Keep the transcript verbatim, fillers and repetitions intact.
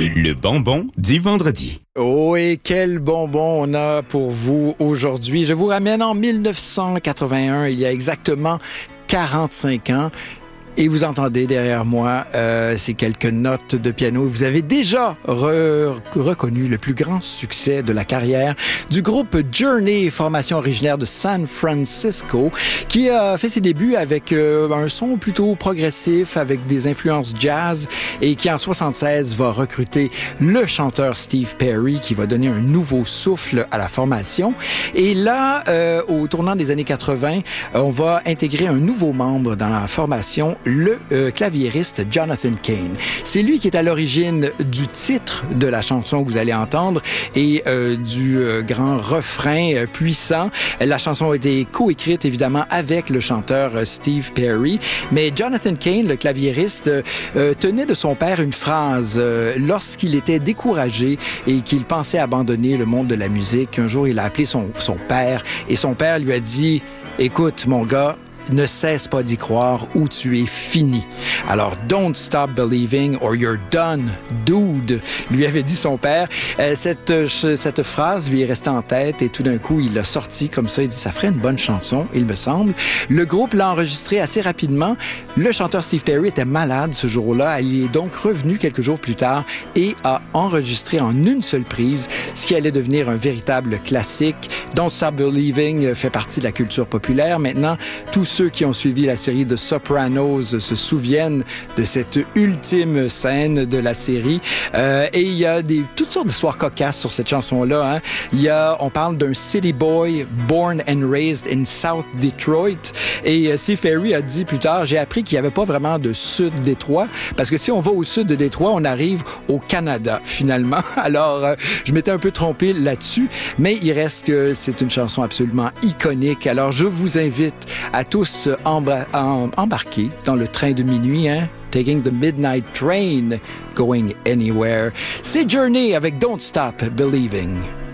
Le bonbon du vendredi. Oh, et quel bonbon on a pour vous aujourd'hui. Je vous ramène en dix-neuf cent quatre-vingt-un, il y a exactement quarante-cinq ans. Et vous entendez derrière moi euh, ces quelques notes de piano. Vous avez déjà re- reconnu le plus grand succès de la carrière du groupe Journey, formation originaire de San Francisco, qui a fait ses débuts avec euh, un son plutôt progressif, avec des influences jazz, et qui en soixante-seize va recruter le chanteur Steve Perry, qui va donner un nouveau souffle à la formation. Et là, euh, au tournant des années quatre-vingts, on va intégrer un nouveau membre dans la formation, le euh, claviériste Jonathan Cain. C'est lui qui est à l'origine du titre de la chanson que vous allez entendre et euh, du euh, grand refrain euh, puissant. La chanson a été coécrite évidemment avec le chanteur euh, Steve Perry, mais Jonathan Cain, le claviériste, euh, tenait de son père une phrase euh, lorsqu'il était découragé et qu'il pensait abandonner le monde de la musique. Un jour, il a appelé son, son père et son père lui a dit « Écoute, mon gars, ne cesse pas d'y croire ou tu es fini. » Alors, don't stop believing or you're done, dude, lui avait dit son père. Euh, cette, cette phrase lui est restée en tête et tout d'un coup, il l'a sorti comme ça. Il dit, ça ferait une bonne chanson, il me semble. Le groupe l'a enregistré assez rapidement. Le chanteur Steve Perry était malade ce jour-là. Il est donc revenu quelques jours plus tard et a enregistré en une seule prise ce qui allait devenir un véritable classique. Don't Stop Believing fait partie de la culture populaire. Maintenant, tous ceux qui ont suivi la série de Sopranos se souviennent de cette ultime scène de la série. Euh, et il y a des, toutes sortes d'histoires cocasses sur cette chanson-là. Hein. Il y a, on parle d'un city boy born and raised in South Detroit. Et Steve Perry a dit plus tard, j'ai appris qu'il n'y avait pas vraiment de sud Détroit, parce que si on va au sud de Détroit, on arrive au Canada, finalement. Alors, euh, je m'étais un peu trompé là-dessus, mais il reste que c'est une chanson absolument iconique. Alors, je vous invite à tous Embra- em- embarquer dans le train de minuit, hein? Taking the midnight train, going anywhere. C'est Journey avec Don't Stop Believing.